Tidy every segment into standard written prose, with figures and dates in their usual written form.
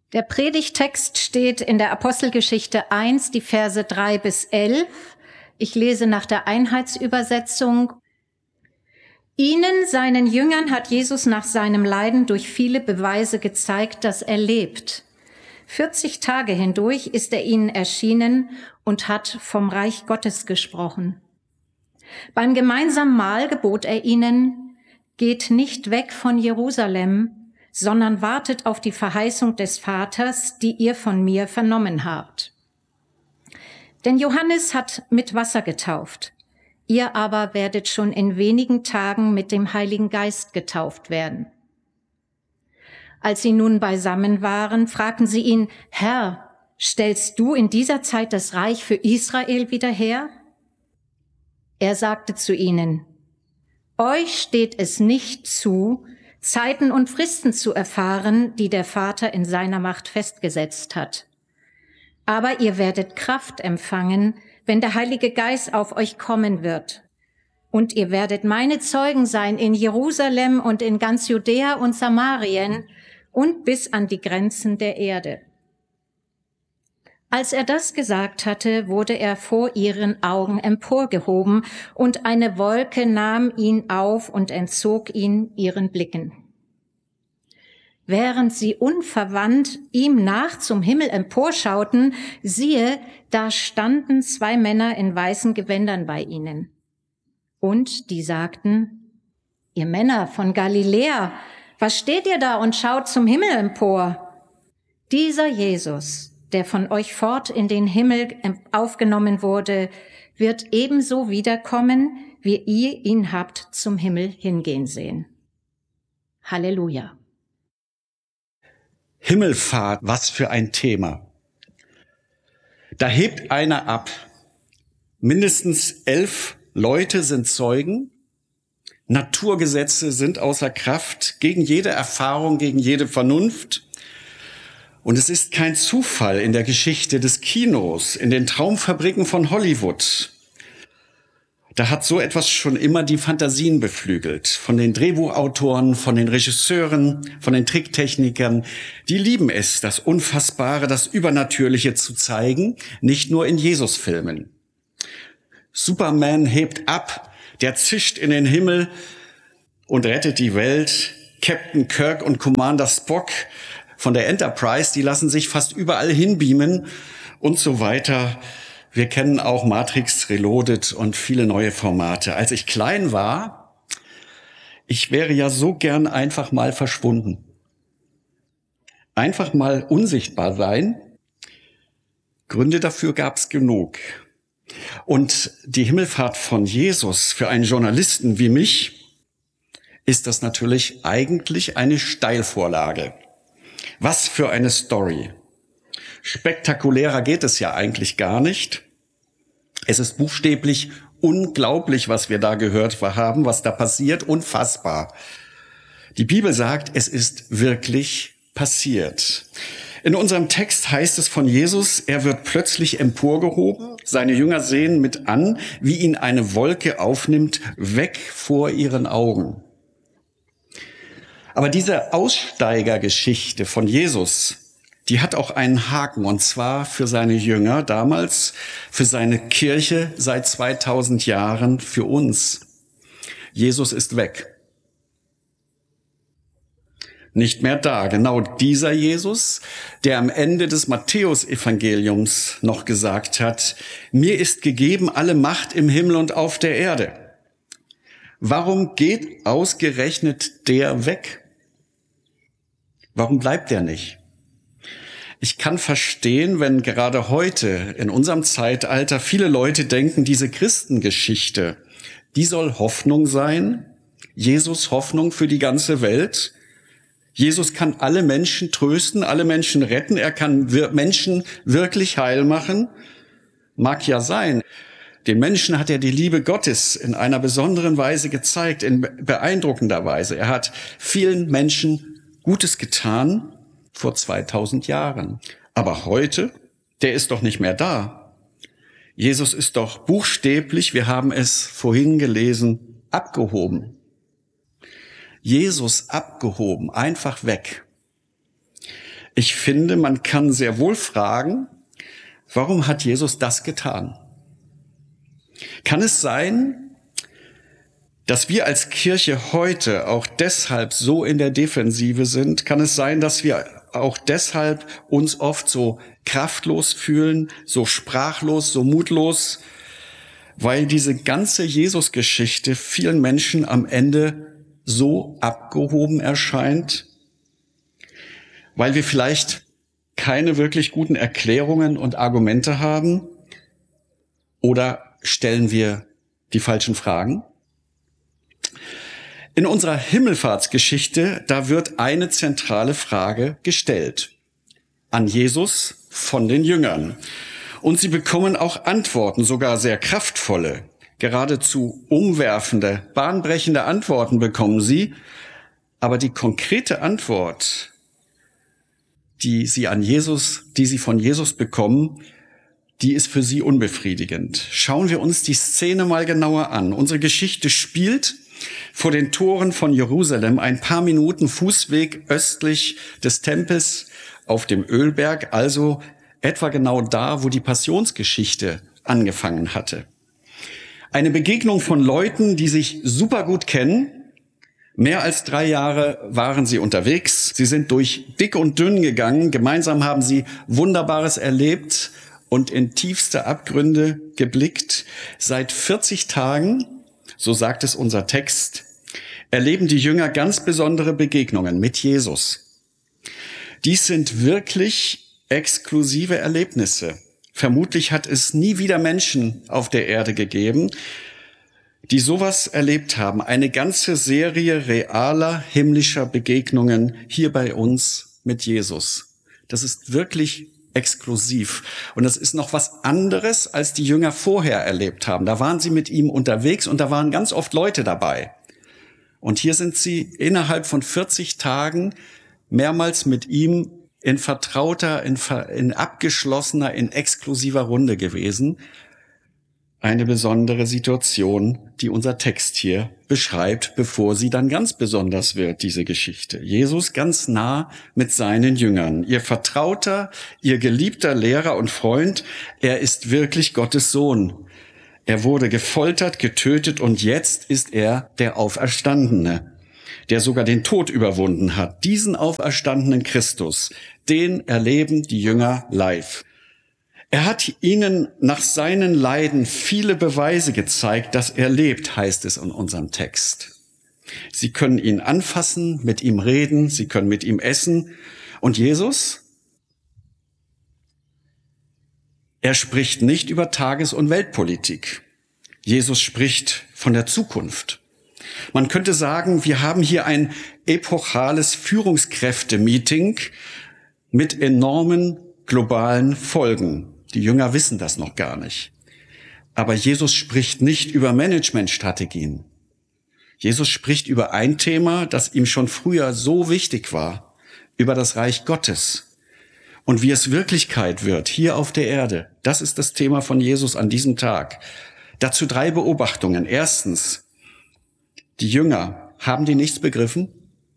Der Predigttext steht in der Apostelgeschichte 1, die Verse 3 bis 11. Ich lese nach der Einheitsübersetzung. Ihnen, seinen Jüngern, hat Jesus nach seinem Leiden durch viele Beweise gezeigt, dass er lebt. 40 Tage hindurch ist er ihnen erschienen und hat vom Reich Gottes gesprochen. Beim gemeinsamen Mahl gebot er ihnen, geht nicht weg von Jerusalem, sondern wartet auf die Verheißung des Vaters, die ihr von mir vernommen habt. Denn Johannes hat mit Wasser getauft, ihr aber werdet schon in wenigen Tagen mit dem Heiligen Geist getauft werden. Als sie nun beisammen waren, fragten sie ihn, Herr, stellst du in dieser Zeit das Reich für Israel wieder her? Er sagte zu ihnen, euch steht es nicht zu, Zeiten und Fristen zu erfahren, die der Vater in seiner Macht festgesetzt hat. Aber ihr werdet Kraft empfangen, wenn der Heilige Geist auf euch kommen wird. Und ihr werdet meine Zeugen sein in Jerusalem und in ganz Judäa und Samarien und bis an die Grenzen der Erde. Als er das gesagt hatte, wurde er vor ihren Augen emporgehoben, und eine Wolke nahm ihn auf und entzog ihn ihren Blicken. Während sie unverwandt ihm nach zum Himmel emporschauten, siehe, da standen 2 Männer in weißen Gewändern bei ihnen. Und die sagten, ihr Männer von Galiläa, was steht ihr da und schaut zum Himmel empor? Dieser Jesus, der von euch fort in den Himmel aufgenommen wurde, wird ebenso wiederkommen, wie ihr ihn habt zum Himmel hingehen sehen. Halleluja. Himmelfahrt, was für ein Thema. Da hebt einer ab. Mindestens 11 Leute sind Zeugen. Naturgesetze sind außer Kraft, gegen jede Erfahrung, gegen jede Vernunft. Und es ist kein Zufall in der Geschichte des Kinos, in den Traumfabriken von Hollywood. Da hat so etwas schon immer die Fantasien beflügelt. Von den Drehbuchautoren, von den Regisseuren, von den Tricktechnikern. Die lieben es, das Unfassbare, das Übernatürliche zu zeigen, nicht nur in Jesus-Filmen. Superman hebt ab, der zischt in den Himmel und rettet die Welt. Captain Kirk und Commander Spock von der Enterprise, die lassen sich fast überall hinbeamen und so weiter. Wir kennen auch Matrix Reloaded und viele neue Formate. Als ich klein war, ich wäre ja so gern einfach mal verschwunden. Einfach mal unsichtbar sein. Gründe dafür gab es genug. Und die Himmelfahrt von Jesus für einen Journalisten wie mich ist das natürlich eigentlich eine Steilvorlage. Was für eine Story. Spektakulärer geht es ja eigentlich gar nicht. Es ist buchstäblich unglaublich, was wir da gehört haben, was da passiert, unfassbar. Die Bibel sagt, es ist wirklich passiert. In unserem Text heißt es von Jesus, er wird plötzlich emporgehoben, seine Jünger sehen mit an, wie ihn eine Wolke aufnimmt, weg vor ihren Augen. Aber diese Aussteigergeschichte von Jesus, die hat auch einen Haken, und zwar für seine Jünger damals, für seine Kirche seit 2000 Jahren, für uns. Jesus ist weg. Nicht mehr da. Genau dieser Jesus, der am Ende des Matthäus-Evangeliums noch gesagt hat, mir ist gegeben alle Macht im Himmel und auf der Erde. Warum geht ausgerechnet der weg? Warum bleibt der nicht? Ich kann verstehen, wenn gerade heute in unserem Zeitalter viele Leute denken, diese Christengeschichte, die soll Hoffnung sein. Jesus Hoffnung für die ganze Welt. Jesus kann alle Menschen trösten, alle Menschen retten. Er kann Menschen wirklich heil machen. Mag ja sein. Den Menschen hat er die Liebe Gottes in einer besonderen Weise gezeigt, in beeindruckender Weise. Er hat vielen Menschen Gutes getan vor 2000 Jahren. Aber heute, der ist doch nicht mehr da. Jesus ist doch buchstäblich, wir haben es vorhin gelesen, abgehoben. Jesus abgehoben, einfach weg. Ich finde, man kann sehr wohl fragen, warum hat Jesus das getan? Kann es sein, dass wir als Kirche heute auch deshalb so in der Defensive sind? Kann es sein, dass wir auch deshalb uns oft so kraftlos fühlen, so sprachlos, so mutlos, weil diese ganze Jesus-Geschichte vielen Menschen am Ende so abgehoben erscheint? Weil wir vielleicht keine wirklich guten Erklärungen und Argumente haben? Oder stellen wir die falschen Fragen? In unserer Himmelfahrtsgeschichte, da wird eine zentrale Frage gestellt an Jesus von den Jüngern. Und sie bekommen auch Antworten, sogar sehr kraftvolle, geradezu umwerfende, bahnbrechende Antworten bekommen sie. Aber die konkrete Antwort, die sie von Jesus bekommen, die ist für sie unbefriedigend. Schauen wir uns die Szene mal genauer an. Unsere Geschichte spielt vor den Toren von Jerusalem, ein paar Minuten Fußweg östlich des Tempels auf dem Ölberg, also etwa genau da, wo die Passionsgeschichte angefangen hatte. Eine Begegnung von Leuten, die sich super gut kennen. Mehr als 3 Jahre waren sie unterwegs. Sie sind durch dick und dünn gegangen. Gemeinsam haben sie Wunderbares erlebt und in tiefste Abgründe geblickt. Seit 40 Tagen, so sagt es unser Text, erleben die Jünger ganz besondere Begegnungen mit Jesus. Dies sind wirklich exklusive Erlebnisse. Vermutlich hat es nie wieder Menschen auf der Erde gegeben, die sowas erlebt haben. Eine ganze Serie realer himmlischer Begegnungen hier bei uns mit Jesus. Das ist wirklich exklusiv. Und das ist noch was anderes, als die Jünger vorher erlebt haben. Da waren sie mit ihm unterwegs und da waren ganz oft Leute dabei. Und hier sind sie innerhalb von 40 Tagen mehrmals mit ihm in vertrauter, in abgeschlossener, in exklusiver Runde gewesen. Eine besondere Situation, die unser Text hier beschreibt, bevor sie dann ganz besonders wird, diese Geschichte. Jesus ganz nah mit seinen Jüngern. Ihr Vertrauter, ihr geliebter Lehrer und Freund, er ist wirklich Gottes Sohn. Er wurde gefoltert, getötet und jetzt ist er der Auferstandene, der sogar den Tod überwunden hat. Diesen auferstandenen Christus, den erleben die Jünger live. Er hat ihnen nach seinen Leiden viele Beweise gezeigt, dass er lebt, heißt es in unserem Text. Sie können ihn anfassen, mit ihm reden, sie können mit ihm essen. Und Jesus? Er spricht nicht über Tages- und Weltpolitik. Jesus spricht von der Zukunft. Man könnte sagen, wir haben hier ein epochales Führungskräfte-Meeting mit enormen globalen Folgen. Die Jünger wissen das noch gar nicht. Aber Jesus spricht nicht über Managementstrategien. Jesus spricht über ein Thema, das ihm schon früher so wichtig war, über das Reich Gottes. Und wie es Wirklichkeit wird, hier auf der Erde. Das ist das Thema von Jesus an diesem Tag. Dazu 3 Beobachtungen. Erstens, die Jünger, haben die nichts begriffen?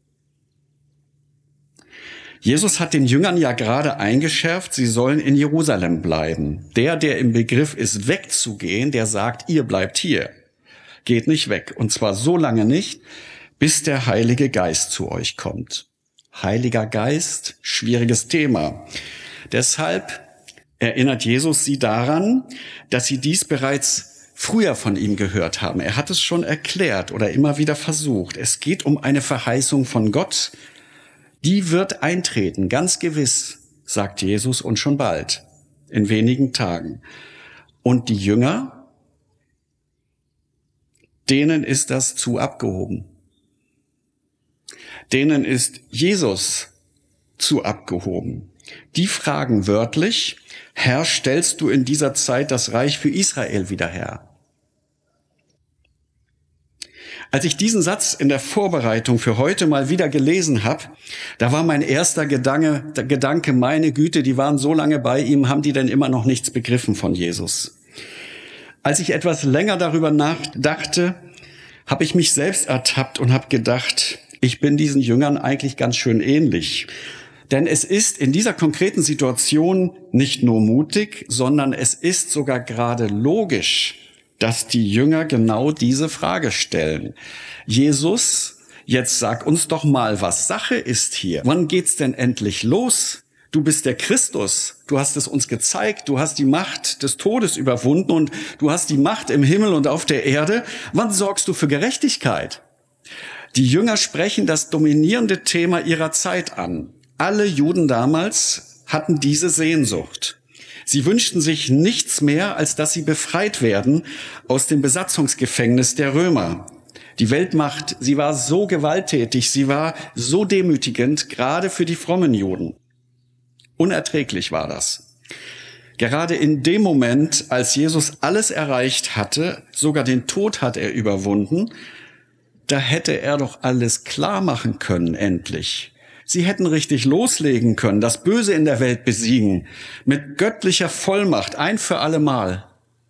Jesus hat den Jüngern ja gerade eingeschärft, sie sollen in Jerusalem bleiben. Der im Begriff ist, wegzugehen, der sagt, ihr bleibt hier. Geht nicht weg. Und zwar so lange nicht, bis der Heilige Geist zu euch kommt. Heiliger Geist, schwieriges Thema. Deshalb erinnert Jesus sie daran, dass sie dies bereits früher von ihm gehört haben. Er hat es schon erklärt oder immer wieder versucht. Es geht um eine Verheißung von Gott. Die wird eintreten, ganz gewiss, sagt Jesus, und schon bald, in wenigen Tagen. Und die Jünger, denen ist das zu abgehoben. Denen ist Jesus zu abgehoben. Die fragen wörtlich, Herr, stellst du in dieser Zeit das Reich für Israel wieder her? Als ich diesen Satz in der Vorbereitung für heute mal wieder gelesen habe, da war mein erster Gedanke, meine Güte, die waren so lange bei ihm, haben die denn immer noch nichts begriffen von Jesus? Als ich etwas länger darüber nachdachte, habe ich mich selbst ertappt und habe gedacht, ich bin diesen Jüngern eigentlich ganz schön ähnlich. Denn es ist in dieser konkreten Situation nicht nur mutig, sondern es ist sogar gerade logisch, dass die Jünger genau diese Frage stellen. Jesus, jetzt sag uns doch mal, was Sache ist hier. Wann geht's denn endlich los? Du bist der Christus. Du hast es uns gezeigt. Du hast die Macht des Todes überwunden und du hast die Macht im Himmel und auf der Erde. Wann sorgst du für Gerechtigkeit? Die Jünger sprechen das dominierende Thema ihrer Zeit an. Alle Juden damals hatten diese Sehnsucht. Sie wünschten sich nichts mehr, als dass sie befreit werden aus dem Besatzungsgefängnis der Römer. Die Weltmacht, sie war so gewalttätig, sie war so demütigend, gerade für die frommen Juden. Unerträglich war das. Gerade in dem Moment, als Jesus alles erreicht hatte, sogar den Tod hat er überwunden, da hätte er doch alles klar machen können, endlich. Sie hätten richtig loslegen können, das Böse in der Welt besiegen, mit göttlicher Vollmacht, ein für alle Mal.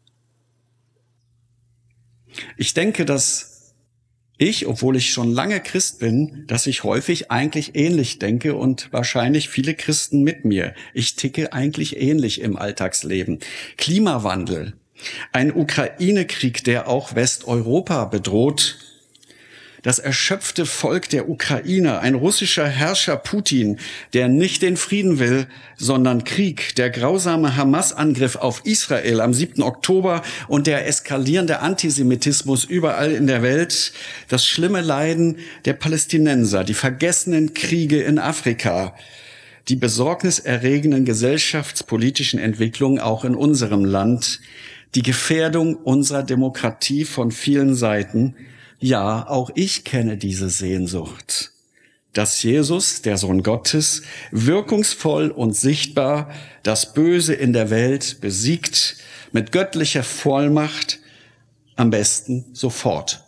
Ich denke, dass ich, obwohl ich schon lange Christ bin, dass ich häufig eigentlich ähnlich denke und wahrscheinlich viele Christen mit mir. Ich ticke eigentlich ähnlich im Alltagsleben. Klimawandel, ein Ukraine-Krieg, der auch Westeuropa bedroht, das erschöpfte Volk der Ukraine, ein russischer Herrscher Putin, der nicht den Frieden will, sondern Krieg, der grausame Hamas-Angriff auf Israel am 7. Oktober und der eskalierende Antisemitismus überall in der Welt, das schlimme Leiden der Palästinenser, die vergessenen Kriege in Afrika, die besorgniserregenden gesellschaftspolitischen Entwicklungen auch in unserem Land, die Gefährdung unserer Demokratie von vielen Seiten. Ja, auch ich kenne diese Sehnsucht, dass Jesus, der Sohn Gottes, wirkungsvoll und sichtbar das Böse in der Welt besiegt, mit göttlicher Vollmacht, am besten sofort.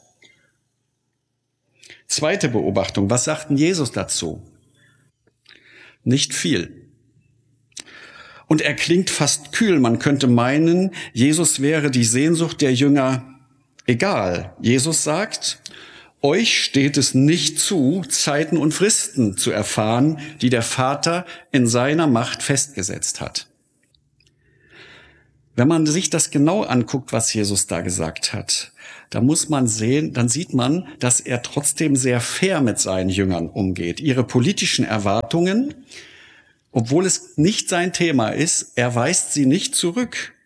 Zweite Beobachtung, was sagt denn Jesus dazu? Nicht viel. Und er klingt fast kühl, man könnte meinen, Jesus wäre die Sehnsucht der Jünger egal. Jesus sagt, euch steht es nicht zu, Zeiten und Fristen zu erfahren, die der Vater in seiner Macht festgesetzt hat. Wenn man sich das genau anguckt, was Jesus da gesagt hat, dann sieht man, dass er trotzdem sehr fair mit seinen Jüngern umgeht. Ihre politischen Erwartungen, obwohl es nicht sein Thema ist, er weist sie nicht zurück.